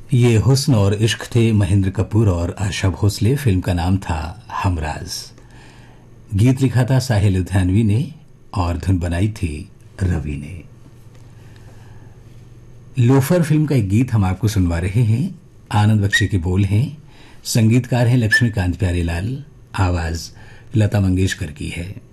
ये हुस्न और इश्क थे महेंद्र कपूर और आशा भोसले। फिल्म का नाम था हमराज। गीत लिखा था साहिल लुधियानवी ने और धुन बनाई थी रवि ने। लोफर फिल्म का एक गीत हम आपको सुनवा रहे हैं। आनंद बख्शी के बोल हैं, संगीतकार हैं लक्ष्मीकांत प्यारेलाल, आवाज लता मंगेशकर की है।